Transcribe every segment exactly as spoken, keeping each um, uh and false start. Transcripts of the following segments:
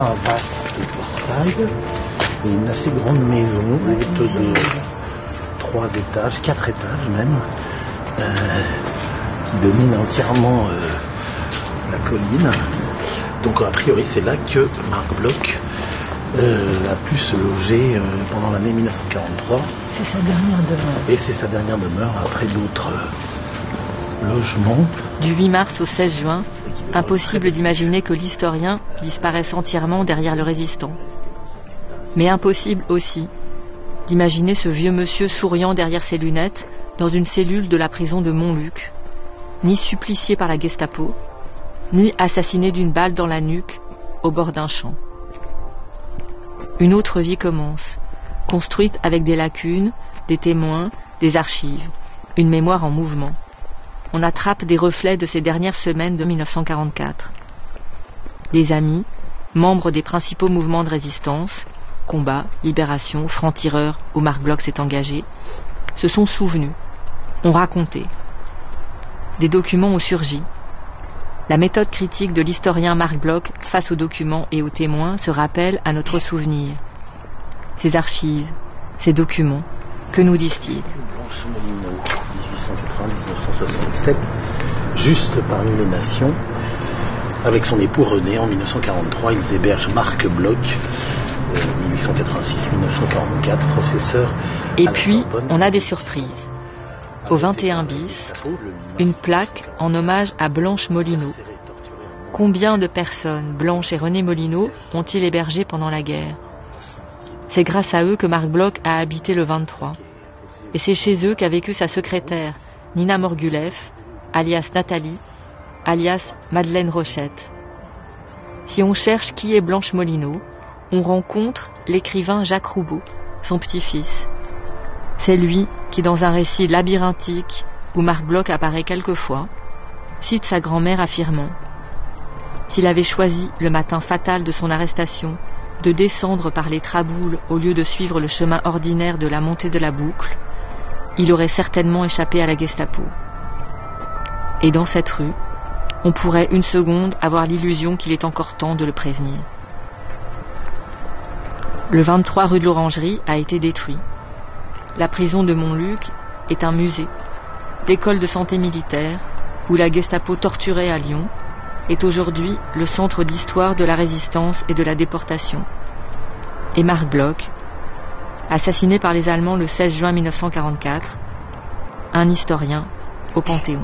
Un vaste portail et une assez grande maison haute de trois étages, quatre étages même, euh, qui domine entièrement euh, la colline. Donc a priori c'est là que Marc Bloch euh, a pu se loger euh, pendant l'année mille neuf cent quarante-trois. C'est sa dernière demeure. Et c'est sa dernière demeure après d'autres euh, logements. Du huit mars au seize juin, impossible d'imaginer que l'historien disparaisse entièrement derrière le résistant. Mais impossible aussi d'imaginer ce vieux monsieur souriant derrière ses lunettes dans une cellule de la prison de Montluc, ni supplicié par la Gestapo, ni assassiné d'une balle dans la nuque au bord d'un champ. Une autre vie commence, construite avec des lacunes, des témoins, des archives, une mémoire en mouvement. On attrape des reflets de ces dernières semaines de mille neuf cent quarante-quatre. Des amis, membres des principaux mouvements de résistance, combat, libération, francs-tireurs où Marc Bloch s'est engagé, se sont souvenus, ont raconté. Des documents ont surgi. La méthode critique de l'historien Marc Bloch face aux documents et aux témoins se rappelle à notre souvenir. Ces archives, ces documents, que nous disent-ils ? Blanche Molino, dix-huit cent quatre-vingts à dix-neuf cent soixante-sept, juste parmi les nations. Avec son époux René, en mille neuf cent quarante-trois, ils hébergent Marc Bloch, euh, mille huit cent quatre-vingt-six à mille neuf cent quarante-quatre, professeur. Et puis, on a des surprises. Au vingt et un bis, une plaque en hommage à Blanche Molino. Combien de personnes, Blanche et René Molino, ont-ils hébergé pendant la guerre ? C'est grâce à eux que Marc Bloch a habité le vingt-trois. Et c'est chez eux qu'a vécu sa secrétaire, Nina Morguleff, alias Nathalie, alias Madeleine Rochette. Si on cherche qui est Blanche Molino, on rencontre l'écrivain Jacques Roubaud, son petit-fils. C'est lui qui, dans un récit labyrinthique où Marc Bloch apparaît quelquefois, cite sa grand-mère affirmant « S'il avait choisi, le matin fatal de son arrestation, de descendre par les Traboules au lieu de suivre le chemin ordinaire de la montée de la Boucle, il aurait certainement échappé à la Gestapo. Et dans cette rue, on pourrait une seconde avoir l'illusion qu'il est encore temps de le prévenir. » Le vingt-trois rue de l'Orangerie a été détruit. La prison de Montluc est un musée. L'école de santé militaire, où la Gestapo torturait à Lyon, est aujourd'hui le centre d'histoire de la résistance et de la déportation. Et Marc Bloch, assassiné par les Allemands le seize juin mille neuf cent quarante-quatre, un historien au Panthéon.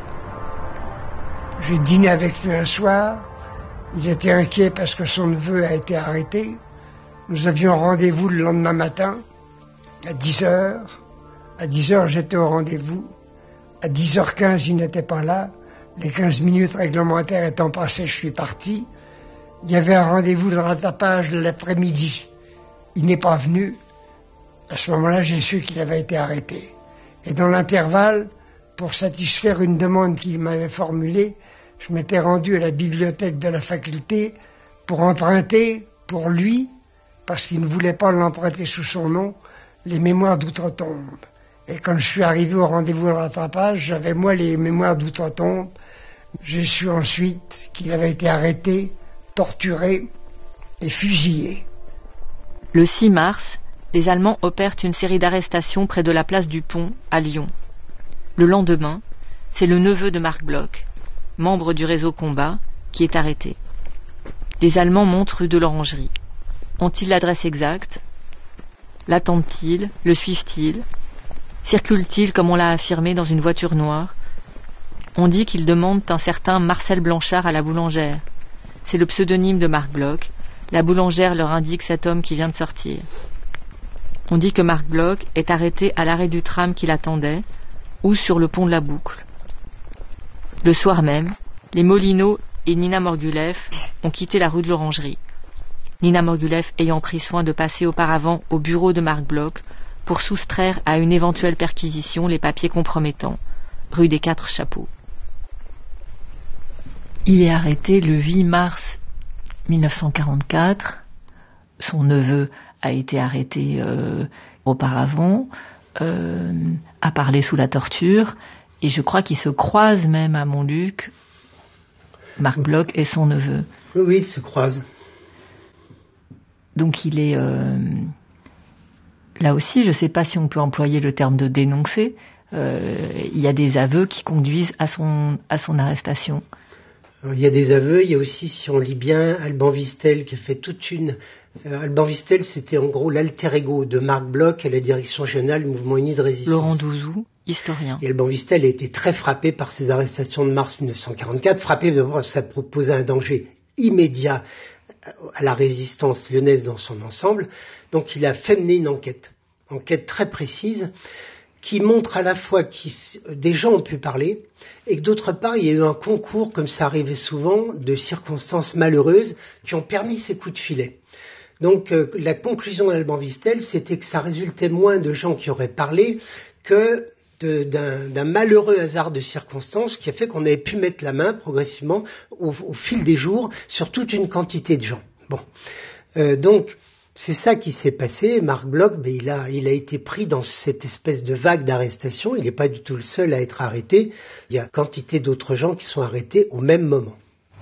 J'ai dîné avec lui un soir. Il était inquiet parce que son neveu a été arrêté. Nous avions rendez-vous le lendemain matin, à dix heures. À dix heures, j'étais au rendez-vous. À dix heures quinze, il n'était pas là. Les quinze minutes réglementaires étant passées, je suis parti. Il y avait un rendez-vous de rattrapage l'après-midi. Il n'est pas venu. À ce moment-là, j'ai su qu'il avait été arrêté. Et dans l'intervalle, pour satisfaire une demande qu'il m'avait formulée, je m'étais rendu à la bibliothèque de la faculté pour emprunter, pour lui, parce qu'il ne voulait pas l'emprunter sous son nom, les mémoires d'outre-tombe. Et quand je suis arrivé au rendez-vous de rattrapage, j'avais moi les mémoires d'outre-tombe. J'ai su ensuite qu'il avait été arrêté, torturé et fusillé. Le six mars, les Allemands opèrent une série d'arrestations près de la place du Pont, à Lyon. Le lendemain, c'est le neveu de Marc Bloch, membre du réseau Combat, qui est arrêté. Les Allemands montent rue de l'Orangerie. Ont-ils l'adresse exacte ? L'attendent-ils ? Le suivent-ils ? Circulent-ils, comme on l'a affirmé, dans une voiture noire ? On dit qu'ils demandent un certain Marcel Blanchard à la boulangère. C'est le pseudonyme de Marc Bloch. La boulangère leur indique cet homme qui vient de sortir. On dit que Marc Bloch est arrêté à l'arrêt du tram qui l'attendait, ou sur le pont de la Boucle. Le soir même, les Molino et Nina Morguleff ont quitté la rue de l'Orangerie. Nina Morguleff ayant pris soin de passer auparavant au bureau de Marc Bloch pour soustraire à une éventuelle perquisition les papiers compromettants, rue des Quatre Chapeaux. Il est arrêté le huit mars mille neuf cent quarante-quatre. Son neveu a été arrêté euh, auparavant, euh, a parlé sous la torture, et je crois qu'ils se croisent même à Montluc, Marc Bloch et son neveu. Oui, oui, ils se croisent. Donc il est... Euh, là aussi, je ne sais pas si on peut employer le terme de dénoncer. Euh, il y a des aveux qui conduisent à son, à son arrestation. Il y a des aveux, il y a aussi, si on lit bien, Alban Vistel qui a fait toute une... Euh, Alban Vistel, c'était en gros l'alter ego de Marc Bloch à la direction générale du mouvement uni de résistance. Laurent Douzou, historien. Et Alban Vistel a été très frappé par ces arrestations de mars mille neuf cent quarante-quatre, frappé de voir que ça proposait un danger immédiat à la résistance lyonnaise dans son ensemble. Donc il a fait mener une enquête, enquête très précise, qui montre à la fois que des gens ont pu parler et que d'autre part, il y a eu un concours, comme ça arrivait souvent, de circonstances malheureuses qui ont permis ces coups de filet. Donc euh, la conclusion d'Alban Vistel, c'était que ça résultait moins de gens qui auraient parlé que de, d'un, d'un malheureux hasard de circonstances qui a fait qu'on avait pu mettre la main progressivement au, au fil des jours sur toute une quantité de gens. Bon, euh, donc... C'est ça qui s'est passé. Marc Bloch, ben, il a, il a été pris dans cette espèce de vague d'arrestation. Il n'est pas du tout le seul à être arrêté. Il y a quantité d'autres gens qui sont arrêtés au même moment.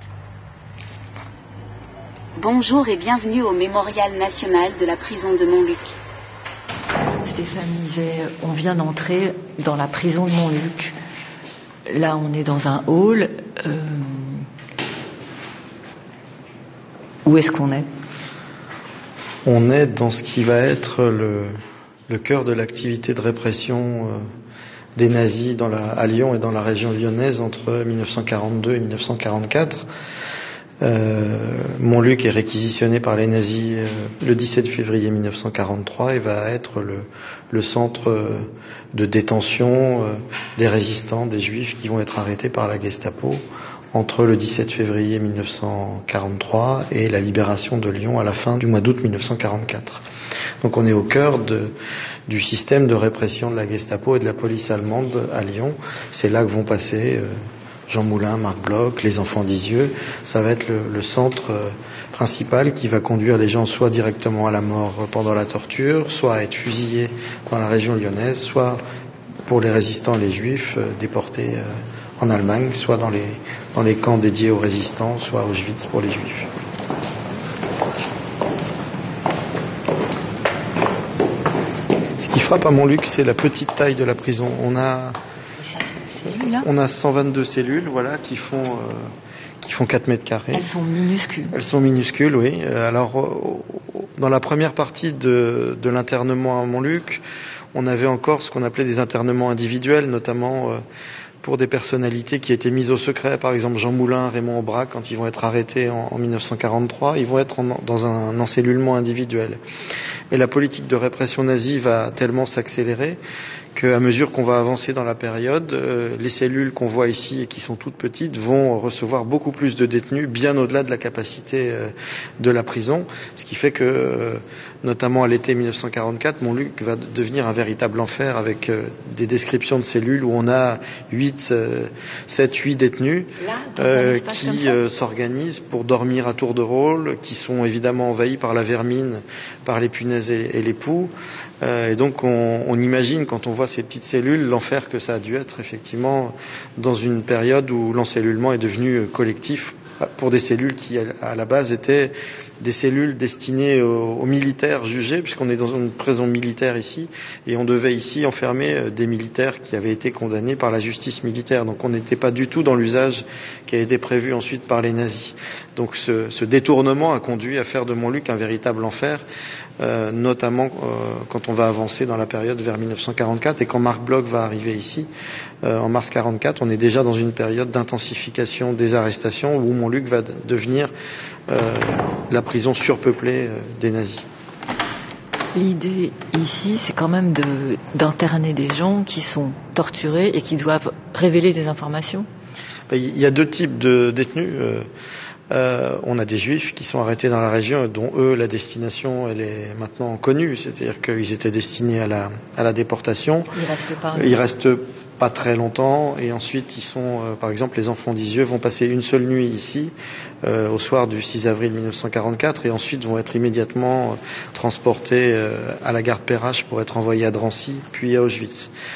Bonjour et bienvenue au Mémorial national de la prison de Montluc. Stéphane Nivet, on vient d'entrer dans la prison de Montluc. Là, on est dans un hall. Euh... Où est-ce qu'on est ? On est dans ce qui va être le, le cœur de l'activité de répression euh, des nazis dans la, à Lyon et dans la région lyonnaise entre mille neuf cent quarante-deux et mille neuf cent quarante-quatre. Euh, Montluc est réquisitionné par les nazis euh, le dix-sept février mille neuf cent quarante-trois et va être le, le centre euh, de détention euh, des résistants, des juifs qui vont être arrêtés par la Gestapo entre le dix-sept février mille neuf cent quarante-trois et la libération de Lyon à la fin du mois d'août mille neuf cent quarante-quatre. Donc on est au cœur de, du système de répression de la Gestapo et de la police allemande à Lyon. C'est là que vont passer euh, Jean Moulin, Marc Bloch, les enfants d'Isieux. Ça va être le, le centre euh, principal qui va conduire les gens soit directement à la mort pendant la torture, soit à être fusillés dans la région lyonnaise, soit pour les résistants, les juifs, euh, déportés euh, en Allemagne, soit dans les, dans les camps dédiés aux résistants, soit à Auschwitz pour les juifs. Ce qui frappe à Montluc, c'est la petite taille de la prison. On a, on a cent vingt-deux cellules, voilà, qui font, euh, qui font quatre mètres carrés. Elles sont minuscules. Elles sont minuscules, oui. Alors, dans la première partie de, de l'internement à Montluc, on avait encore ce qu'on appelait des internements individuels, notamment euh, pour des personnalités qui étaient mises au secret, par exemple Jean Moulin, Raymond Aubrac, quand ils vont être arrêtés en, en mille neuf cent quarante-trois, ils vont être en, dans un encellulement individuel. Mais la politique de répression nazie va tellement s'accélérer qu'à mesure qu'on va avancer dans la période, euh, les cellules qu'on voit ici et qui sont toutes petites vont recevoir beaucoup plus de détenus, bien au-delà de la capacité euh, de la prison, ce qui fait que, euh, notamment à l'été mille neuf cent quarante-quatre, Montluc va devenir un véritable enfer avec euh, des descriptions de cellules où on a huit, sept, huit détenus euh, qui euh, s'organisent pour dormir à tour de rôle, qui sont évidemment envahis par la vermine, par les punaises et, et les poux. Euh, et donc on, on imagine, quand on voit ces petites cellules, l'enfer que ça a dû être effectivement dans une période où l'encellulement est devenu collectif pour des cellules qui à la base étaient des cellules destinées aux, aux militaires jugés, puisqu'on est dans une prison militaire ici, et on devait ici enfermer des militaires qui avaient été condamnés par la justice militaire. Donc on n'était pas du tout dans l'usage qui a été prévu ensuite par les nazis. Donc ce, ce détournement a conduit à faire de Montluc un véritable enfer, euh, notamment euh, quand on va avancer dans la période vers mille neuf cent quarante-quatre, et quand Marc Bloch va arriver ici, euh, en mars quarante-quatre, on est déjà dans une période d'intensification des arrestations où Montluc va d- devenir euh, la prison surpeuplée euh, des nazis. L'idée ici, c'est quand même de, d'interner des gens qui sont torturés et qui doivent révéler des informations. Il y a deux types de détenus. Euh, euh, on a des juifs qui sont arrêtés dans la région, dont eux, la destination, elle est maintenant connue. C'est-à-dire qu'ils étaient destinés à la, à la déportation. Ils restent pas. Ils restent pas très longtemps, et ensuite ils sont, euh, par exemple, les enfants d'Isieux vont passer une seule nuit ici, euh, au soir du six avril mille neuf cent quarante-quatre, et ensuite vont être immédiatement euh, transportés euh, à la gare Perrache pour être envoyés à Drancy, puis à Auschwitz.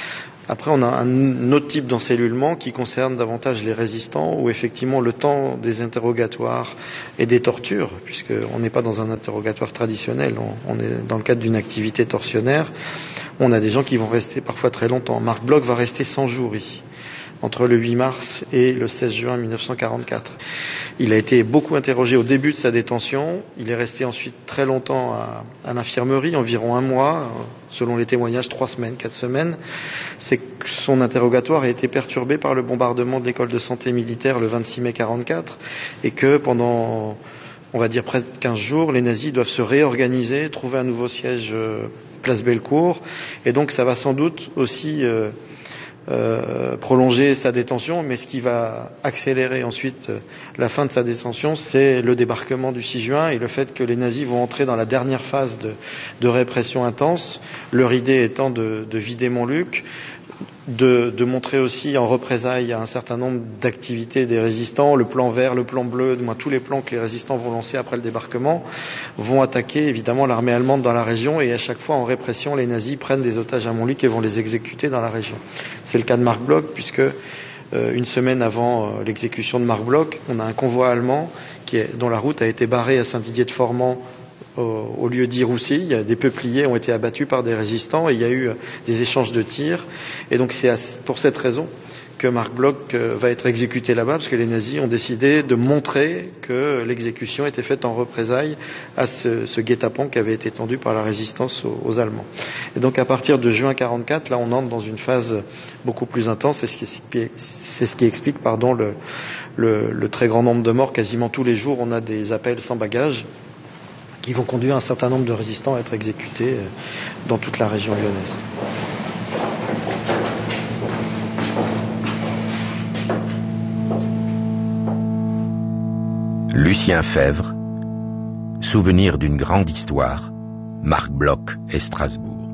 Après, on a un autre type d'encellulement qui concerne davantage les résistants, où effectivement le temps des interrogatoires et des tortures, puisqu'on n'est pas dans un interrogatoire traditionnel, on, on est dans le cadre d'une activité tortionnaire, on a des gens qui vont rester parfois très longtemps. Marc Bloch va rester cent jours ici, entre le huit mars et le seize juin mille neuf cent quarante-quatre. Il a été beaucoup interrogé au début de sa détention. Il est resté ensuite très longtemps à, à l'infirmerie, environ un mois, selon les témoignages, trois semaines, quatre semaines. C'est que son interrogatoire a été perturbé par le bombardement de l'école de santé militaire le vingt-six mai quarante-quatre et que pendant, on va dire, près de quinze jours, les nazis doivent se réorganiser, trouver un nouveau siège euh, place Bellecour. Et donc ça va sans doute aussi... Euh, Euh, prolonger sa détention, mais ce qui va accélérer ensuite euh, la fin de sa détention, c'est le débarquement du six juin et le fait que les nazis vont entrer dans la dernière phase de, de répression intense, leur idée étant de, de vider Montluc, de, de montrer aussi en représailles un certain nombre d'activités des résistants, le plan vert, le plan bleu, du moins tous les plans que les résistants vont lancer après le débarquement, vont attaquer évidemment l'armée allemande dans la région, et à chaque fois en répression, les nazis prennent des otages à Montluc et vont les exécuter dans la région. C'est le cas de Marc Bloch, puisque euh, une semaine avant euh, l'exécution de Marc Bloch, on a un convoi allemand qui est, dont la route a été barrée à Saint-Didier-de-Formans au, au lieu d'Iroussi. Des peupliers ont été abattus par des résistants et il y a eu des échanges de tirs. Et donc c'est pour cette raison que Marc Bloch va être exécuté là-bas, parce que les nazis ont décidé de montrer que l'exécution était faite en représailles à ce, ce guet-apens qui avait été tendu par la résistance aux, aux Allemands. Et donc à partir de juin quarante-quatre, là on entre dans une phase beaucoup plus intense, c'est ce qui, c'est ce qui explique pardon, le, le, le très grand nombre de morts. Quasiment tous les jours on a des appels sans bagages qui vont conduire un certain nombre de résistants à être exécutés dans toute la région lyonnaise. Lucien Febvre, souvenir d'une grande histoire, Marc Bloch et Strasbourg.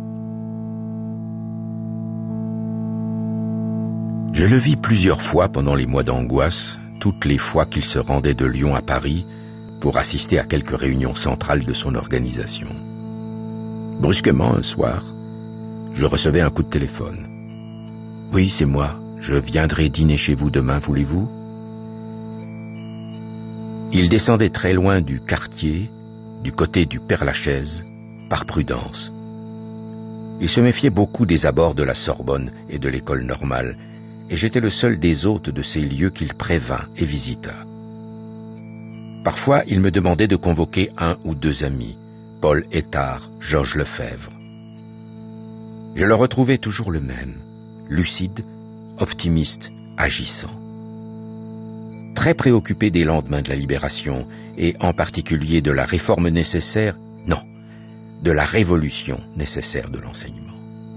Je le vis plusieurs fois pendant les mois d'angoisse, toutes les fois qu'il se rendait de Lyon à Paris pour assister à quelques réunions centrales de son organisation. Brusquement, un soir, je recevais un coup de téléphone. « Oui, c'est moi, je viendrai dîner chez vous demain, voulez-vous » Il descendait très loin du quartier, du côté du Père-Lachaise, par prudence. Il se méfiait beaucoup des abords de la Sorbonne et de l'école normale, et j'étais le seul des hôtes de ces lieux qu'il prévint et visita. Parfois, il me demandait de convoquer un ou deux amis, Paul Ettard, Georges Lefebvre. Je le retrouvais toujours le même, lucide, optimiste, agissant. Très préoccupé des lendemains de la libération, et en particulier de la réforme nécessaire, non, de la révolution nécessaire de l'enseignement.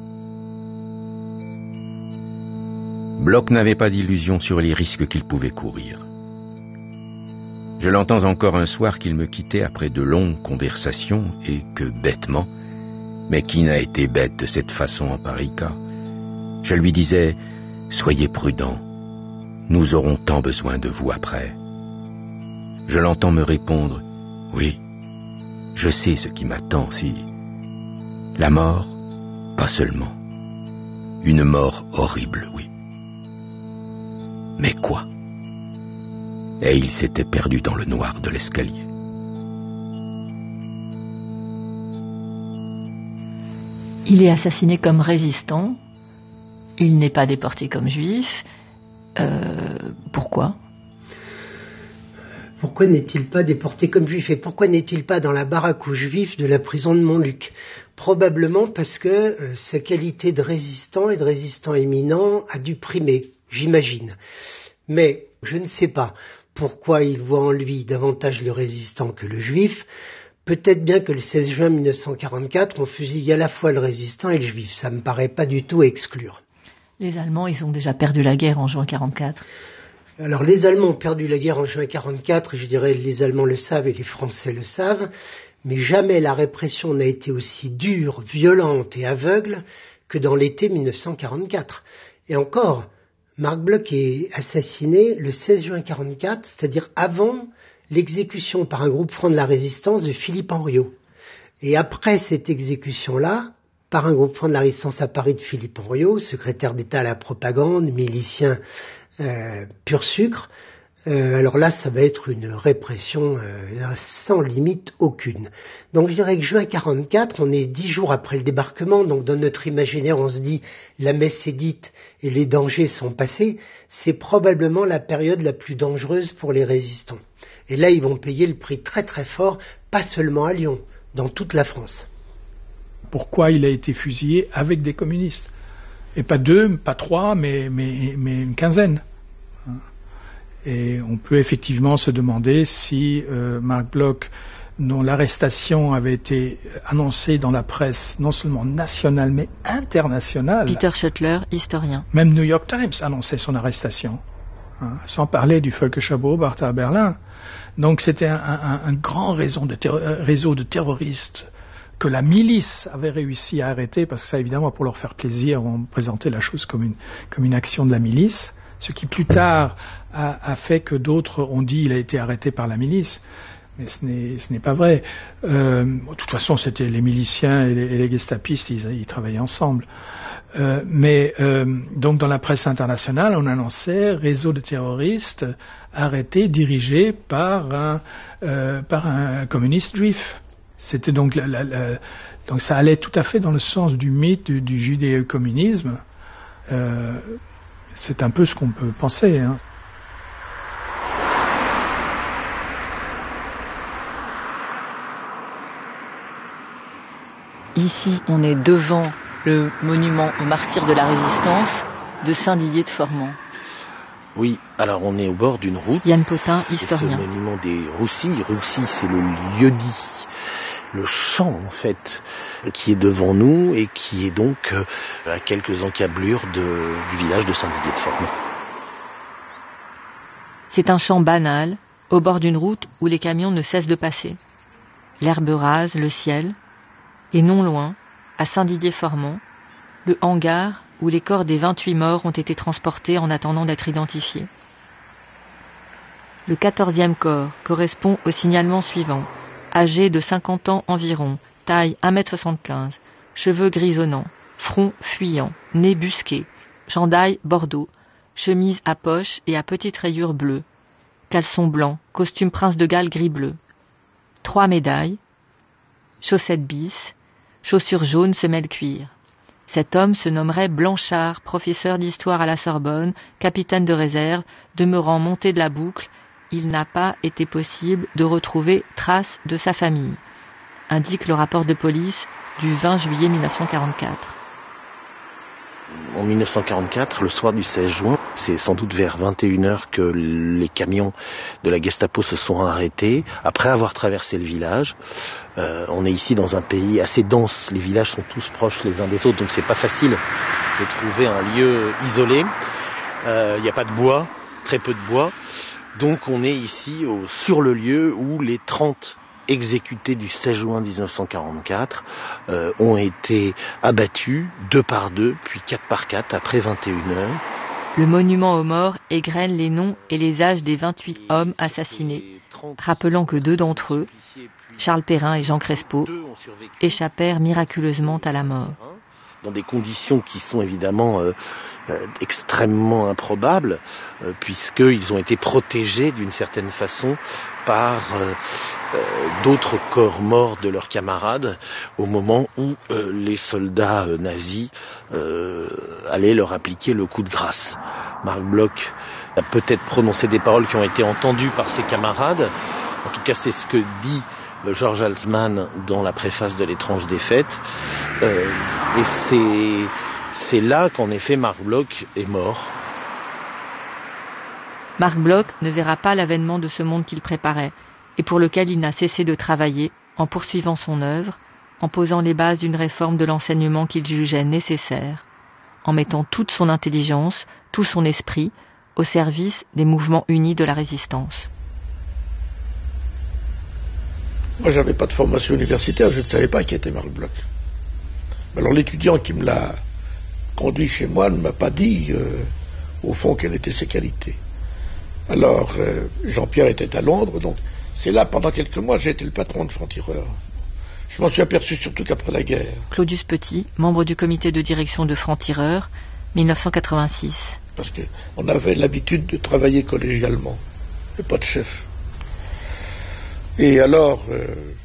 Bloch n'avait pas d'illusion sur les risques qu'il pouvait courir. Je l'entends encore un soir qu'il me quittait après de longues conversations, et que bêtement, mais qui n'a été bête de cette façon en pareil cas, je lui disais « Soyez prudent. Nous aurons tant besoin de vous après. » Je l'entends me répondre « Oui, je sais ce qui m'attend si... » La mort, pas seulement. Une mort horrible, oui. Mais quoi? Et il s'était perdu dans le noir de l'escalier. Il est assassiné comme résistant. Il n'est pas déporté comme juif. Euh, pourquoi ? Pourquoi n'est-il pas déporté comme juif ? Et pourquoi n'est-il pas dans la baraque aux juifs de la prison de Montluc ? Probablement parce que euh, sa qualité de résistant et de résistant éminent a dû primer, j'imagine. Mais je ne sais pas pourquoi il voit en lui davantage le résistant que le juif. Peut-être bien que le seize juin mille neuf cent quarante-quatre, on fusille à la fois le résistant et le juif. Ça me paraît pas du tout à exclure. Les Allemands, ils ont déjà perdu la guerre en juin quarante-quatre. Alors, les Allemands ont perdu la guerre en juin quarante-quatre, je dirais les Allemands le savent et les Français le savent, mais jamais la répression n'a été aussi dure, violente et aveugle que dans l'été mille neuf cent quarante-quatre. Et encore, Marc Bloch est assassiné le seize juin quarante-quatre, c'est-à-dire avant l'exécution par un groupe franc de la résistance de Philippe Henriot. Et après cette exécution-là, par un groupement de la résistance à Paris de Philippe Henriot, secrétaire d'État à la propagande, milicien euh, pur sucre. Euh, alors là, ça va être une répression euh, sans limite aucune. Donc je dirais que juin quarante-quatre, on est dix jours après le débarquement, donc dans notre imaginaire, on se dit la messe est dite et les dangers sont passés. C'est probablement la période la plus dangereuse pour les résistants. Et là, ils vont payer le prix très très fort, pas seulement à Lyon, dans toute la France. Pourquoi il a été fusillé avec des communistes? Et pas deux, pas trois, mais, mais, mais une quinzaine. Et on peut effectivement se demander si euh, Marc Bloch, dont l'arrestation avait été annoncée dans la presse, non seulement nationale, mais internationale. Peter Schoettler, historien. Même New York Times annonçait son arrestation, hein, sans parler du Völkischer Beobachter à Berlin. Donc c'était un, un, un grand réseau de, terro- réseau de terroristes que la milice avait réussi à arrêter, parce que ça, évidemment, pour leur faire plaisir, on présentait la chose comme une, comme une action de la milice. Ce qui plus tard a, a fait que d'autres ont dit qu'il a été arrêté par la milice. Mais ce n'est, ce n'est pas vrai. Euh, de toute façon, c'était les miliciens et les, et les gestapistes, ils, ils travaillaient ensemble. Euh, mais euh, donc dans la presse internationale, on annonçait réseau de terroristes arrêtés, dirigés par un, euh, par un communiste juif. C'était donc, la, la, la, donc ça allait tout à fait dans le sens du mythe du, du judéo-communisme. Euh, C'est un peu ce qu'on peut penser. Hein. Ici, on est devant le monument aux martyrs de la résistance de Saint-Didier de Formans. Oui, alors on est au bord d'une route. Yann Potin, historien. C'est ce monument des Roussy. Roussy, c'est le lieu-dit, le champ en fait, qui est devant nous et qui est donc euh, à quelques encablures de, du village de Saint-Didier de Formans. C'est un champ banal, au bord d'une route où les camions ne cessent de passer. L'herbe rase, le ciel, et non loin, à Saint-Didier-Formans, le hangar où les corps des vingt-huit morts ont été transportés en attendant d'être identifiés. Le quatorzième corps correspond au signalement suivant. Âgé de cinquante ans environ, taille un mètre soixante-quinze, cheveux grisonnants, front fuyant, nez busqué, chandail bordeaux, chemise à poche et à petites rayures bleues, caleçon blanc, costume prince de Galles gris-bleu, trois médailles, chaussettes bis, chaussures jaunes semelle cuir. Cet homme se nommerait Blanchard, professeur d'histoire à la Sorbonne, capitaine de réserve, demeurant monté de la boucle. Il n'a pas été possible de retrouver trace de sa famille, indique le rapport de police du vingt juillet mille neuf cent quarante-quatre. En mille neuf cent quarante-quatre, le soir du seize juin, c'est sans doute vers vingt et une heures que les camions de la Gestapo se sont arrêtés, après avoir traversé le village. Euh, on est ici dans un pays assez dense, les villages sont tous proches les uns des autres, donc c'est pas facile de trouver un lieu isolé. Il euh, n'y a pas de bois, très peu de bois. Donc on est ici au, sur le lieu où les trente exécutés du seize juin mille neuf cent quarante-quatre euh, ont été abattus deux par deux, puis quatre par quatre après vingt et une heures. Le monument aux morts égrène les noms et les âges des vingt-huit hommes assassinés, rappelant que deux d'entre eux, Charles Perrin et Jean Crespo, échappèrent miraculeusement à la mort. Dans des conditions qui sont évidemment euh, euh, extrêmement improbables, euh, puisqu'ils ont été protégés d'une certaine façon par euh, euh, d'autres corps morts de leurs camarades au moment où euh, les soldats euh, nazis euh, allaient leur appliquer le coup de grâce. Marc Bloch a peut-être prononcé des paroles qui ont été entendues par ses camarades. En tout cas, c'est ce que dit Georges Altman dans la préface de L'étrange défaite. Euh, et c'est, c'est là qu'en effet Marc Bloch est mort. Marc Bloch ne verra pas l'avènement de ce monde qu'il préparait et pour lequel il n'a cessé de travailler en poursuivant son œuvre, en posant les bases d'une réforme de l'enseignement qu'il jugeait nécessaire, en mettant toute son intelligence, tout son esprit au service des mouvements unis de la résistance. Moi, j'avais pas de formation universitaire, je ne savais pas qui était Marc Bloch. Alors l'étudiant qui me l'a conduit chez moi ne m'a pas dit, euh, au fond, quelles étaient ses qualités. Alors, euh, Jean-Pierre était à Londres, donc c'est là, pendant quelques mois, j'ai été le patron de Franc-Tireur. Je m'en suis aperçu surtout qu'après la guerre. Claudius Petit, membre du comité de direction de Francs-Tireurs, mille neuf cent quatre-vingt-six. Parce qu'on avait l'habitude de travailler collégialement, et pas de chef. Et alors, euh,